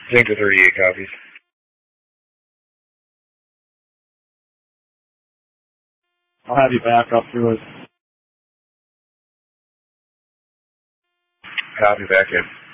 Zinc to 38 copies. I'll have you back up through it. Copy back in.